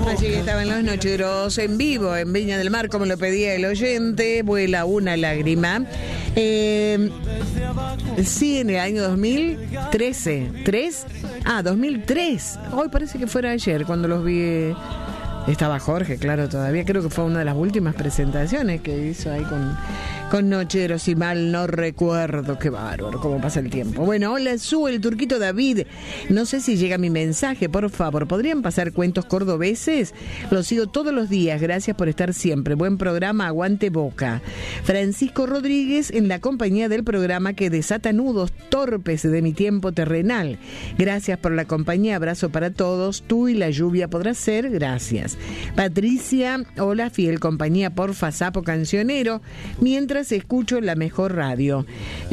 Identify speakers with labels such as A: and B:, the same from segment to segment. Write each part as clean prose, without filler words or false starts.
A: Allí estaban los Nocheros en vivo en Viña del Mar, como lo pedía el oyente. Vuela una lágrima. Sí, en el año 2013. 2003. Hoy parece que fuera ayer cuando los vi. Estaba Jorge, claro, todavía. Creo que fue una de las últimas presentaciones que hizo ahí con Nocheros, si mal no recuerdo. Qué bárbaro, cómo pasa el tiempo. Bueno, hola, el turquito David. No sé si llega mi mensaje, por favor. ¿Podrían pasar cuentos cordobeses? Los sigo todos los días. Gracias por estar siempre. Buen programa, aguante Boca. Francisco Rodríguez, en la compañía del programa que desata nudos torpes de mi tiempo terrenal. Gracias por la compañía. Abrazo para todos. Tú y la lluvia podrá ser. Gracias. Patricia, hola, fiel compañía, porfa, sapo cancionero, mientras escucho la mejor radio.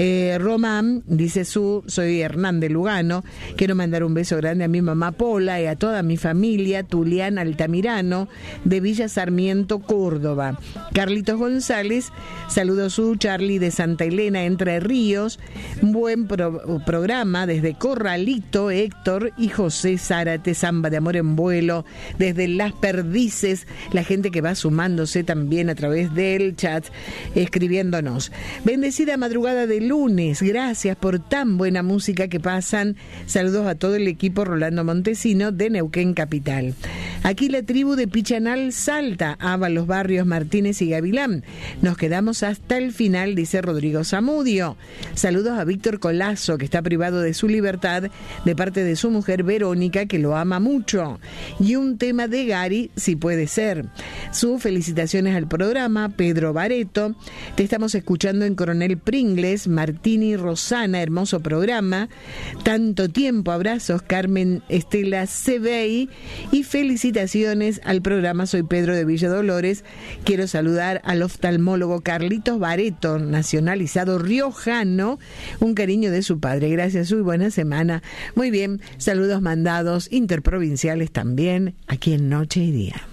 A: Román, dice soy Hernán de Lugano, quiero mandar un beso grande a mi mamá Pola y a toda mi familia, Tulián Altamirano, de Villa Sarmiento, Córdoba. Carlitos González, saludos Charlie de Santa Elena, Entre Ríos, buen programa desde Corralito, Héctor y José Zárate, Samba de Amor en Vuelo, desde Las Perdices, la gente que va sumándose también a través del chat, escribiéndonos. Bendecida madrugada de lunes, gracias por tan buena música que pasan. Saludos a todo el equipo Rolando Montesino de Neuquén Capital. Aquí la tribu de Pichanal Salta, Los Barrios Martínez y Gavilán. Nos quedamos hasta el final, dice Rodrigo Zamudio. Saludos a Víctor Colazo, que está privado de su libertad de parte de su mujer Verónica, que lo ama mucho. Y un tema de Gary, si puede ser. Sus felicitaciones al programa, Pedro Bareto. Te estamos escuchando en Coronel Pringles, Martini Rosana, hermoso programa. Tanto tiempo, abrazos, Carmen Estela Cebey. Y felicitaciones al programa, soy Pedro de Villa Dolores. Quiero saludar al oftalmólogo Carlitos Bareto, nacionalizado riojano. Un cariño de su padre. Gracias y buena semana. Muy bien, saludos mandados interprovinciales también, aquí en Noche y Día.